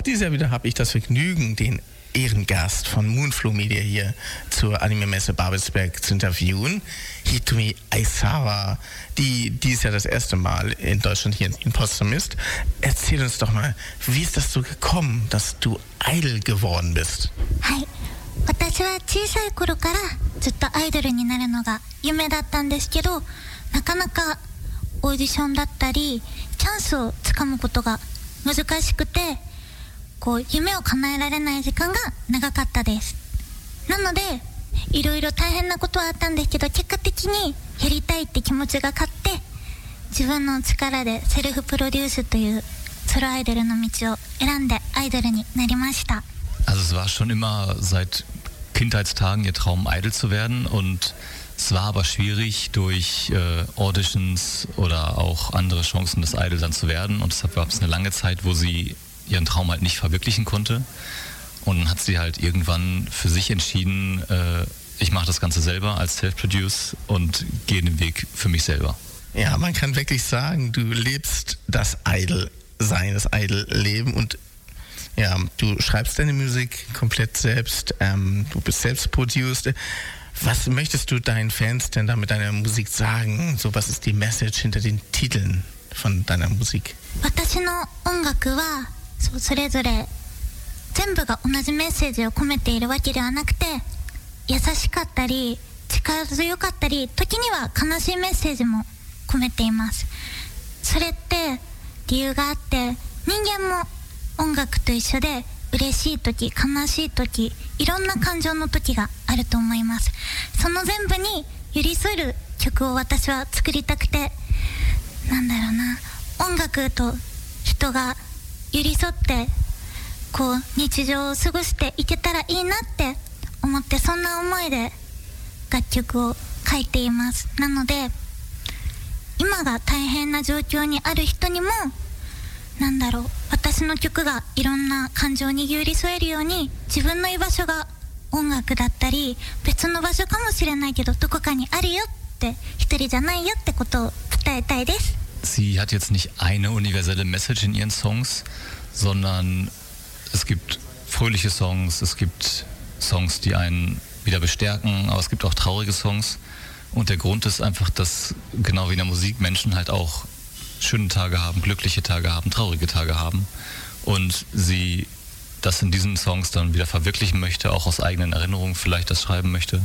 Dieses Jahr wieder habe ich das Vergnügen, den Ehrengast von Moonflow Media hier zur Anime-Messe Babelsberg zu interviewen. Hitomi Aisawa, die dieses Jahr das erste Mal in Deutschland hier in Potsdam ist. Erzähl uns doch mal, wie ist das so gekommen, dass du Idol geworden bist? はい、私は小さい頃からずっとアイドルになるのが夢だったんですけど、なかなかオーディションだったりチャンスをつかむことが難しくて、こう夢を叶えられない時間が長かったです。なのでいろいろ大変なことはあったんですけど、結果的にやりたいって気持ちが勝って、自分の力でセルフプロデュースというソロアイドルの道を選んでアイドルになりました。 Also es war schon immer seit Kindheitstagen ihr Traum, Idol zu werden, und es war aber schwierig, durch Auditions oder auch andere Chancen, das Idol dann zu werden, und deshalb gab es eine lange Zeit, wo sie ihren Traum halt nicht verwirklichen konnte, und dann hat sie halt irgendwann für sich entschieden, ich mache das Ganze selber als Self-Produce und gehe den Weg für mich selber. Ja, man kann wirklich sagen, du lebst das Idol-Sein, das Idol-Leben, und ja, du schreibst deine Musik komplett selbst, du bist selbst produced. Was möchtest du deinen Fans denn da mit deiner Musik sagen? So, was ist die Message hinter den Titeln von deiner Musik? 私の音楽はそれぞれ全部が同じメッセージを込めているわけではなくて、優しかったり力強かったり、時には悲しいメッセージも込めています。それって理由があって、人間も音楽と一緒で嬉しい時、悲しい時、いろんな感情の時があると思います。その全部に寄り添える曲を私は作りたくて、なんだろうな、音楽と人が寄り添ってこう日常を過ごしていけたらいいなって思って、そんな思いで楽曲を書いています。なので今が大変な状況にある人にも、なんだろう、私の曲がいろんな感情に寄り添えるように、自分の居場所が音楽だったり別の場所かもしれないけど、どこかにあるよって、一人じゃないよってことを伝えたいです。 Sie hat jetzt nicht eine universelle Message in ihren Songs, sondern es gibt fröhliche Songs, es gibt Songs, die einen wieder bestärken, aber es gibt auch traurige Songs, und der Grund ist einfach, dass genau wie in der Musik Menschen halt auch schöne Tage haben, glückliche Tage haben, traurige Tage haben, und sie das in diesen Songs dann wieder verwirklichen möchte, auch aus eigenen Erinnerungen vielleicht das schreiben möchte,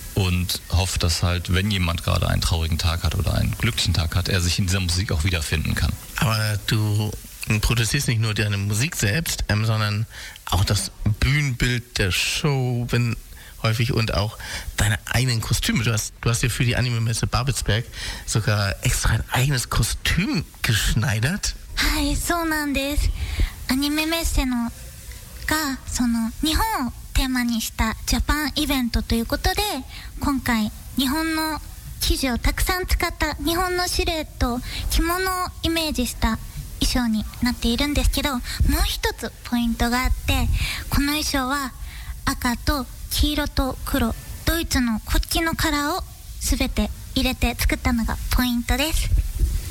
und hofft, dass halt, wenn jemand gerade einen traurigen Tag hat oder einen glücklichen Tag hat, er sich in dieser Musik auch wiederfinden kann. Aber du produzierst nicht nur deine Musik selbst, sondern auch das Bühnenbild der Show, wenn häufig, und auch deine eigenen Kostüme. Du hast dir für die Anime-Messe Babelsberg sogar extra ein eigenes Kostüm geschneidert. はい、そうなんです。アニメメッセのがその日本をテーマにしたジャパンイベントということで、今回日本の生地をたくさん使った日本のシルエット、着物をイメージした衣装になっているんですけど、もう一つポイントがあって、この衣装は赤と黄色と黒、ドイツの国旗のカラーを全て入れて作ったのがポイントです。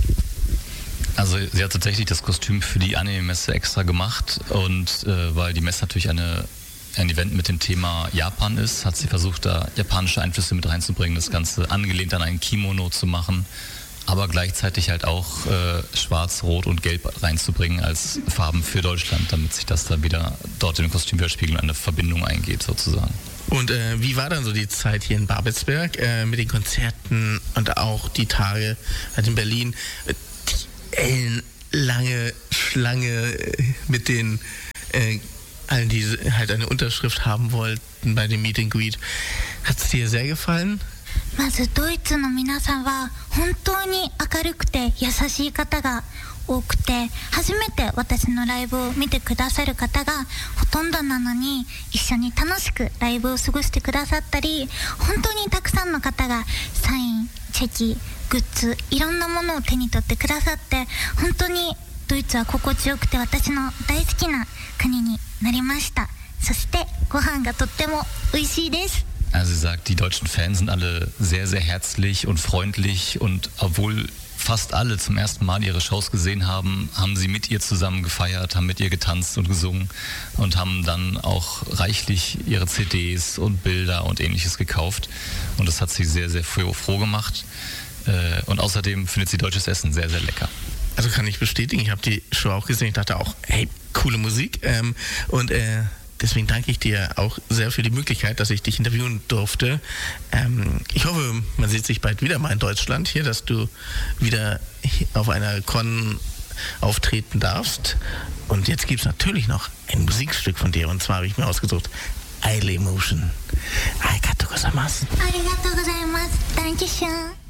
Also sie hat tatsächlich das Kostüm für die Anime-Messe extra gemacht, und weil die Messe natürlich ein Event mit dem Thema Japan ist, hat sie versucht, da japanische Einflüsse mit reinzubringen, das Ganze angelehnt an einen Kimono zu machen, aber gleichzeitig halt auch Schwarz, Rot und Gelb reinzubringen als Farben für Deutschland, damit sich das dann wieder dort in dem Kostüm widerspiegelt und eine Verbindung eingeht sozusagen. Und wie war dann so die Zeit hier in Babelsberg mit den Konzerten und auch die Tage halt in Berlin? Die lange Schlange mit den allen, die halt eine Unterschrift haben wollten bei dem Meet and Greet. Hat es dir sehr gefallen? まずドイツの皆さんは本当に明るくて優しい方が多くて、初めて私のライブを見てくださる方がほとんどなのに、一緒に楽しくライブを過ごしてくださったり、本当にたくさんの方がサイン、チェキ、グッズ、いろんなものを手に取ってくださって、本当にドイツは心地よくて私の大好きな国になりました。そしてご飯がとっても美味しいです。 Also sie sagt, die deutschen Fans sind alle sehr, sehr herzlich und freundlich und obwohl fast alle zum ersten Mal ihre Shows gesehen haben, haben sie mit ihr zusammen gefeiert, haben mit ihr getanzt und gesungen und haben dann auch reichlich ihre CDs und Bilder und ähnliches gekauft. Und das hat sie sehr, sehr froh gemacht. Und außerdem findet sie deutsches Essen sehr, sehr lecker. Also kann ich bestätigen, ich habe die Show auch gesehen, ich dachte auch, hey, coole Musik. Deswegen danke ich dir auch sehr für die Möglichkeit, dass ich dich interviewen durfte. Ich hoffe, man sieht sich bald wieder mal in Deutschland hier, dass du wieder auf einer Con auftreten darfst. Und jetzt gibt es natürlich noch ein Musikstück von dir. Und zwar habe ich mir ausgesucht, Idle Emotion. Arigatou gozaimasu. Arigatou gozaimasu. Dankeschön.